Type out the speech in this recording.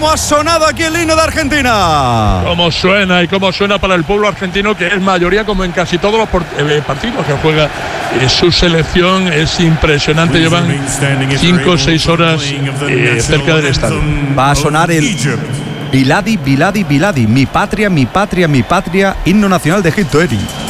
cómo ha sonado aquí el himno de Argentina. Cómo suena y cómo suena para el pueblo argentino, que es mayoría, como en casi todos los partidos que juega su selección. Es impresionante, llevan 5 o 6 horas cerca del estadio. Va a sonar el Biladi, Biladi, Biladi, mi patria, mi patria, mi patria, himno nacional de Egipto, Eri.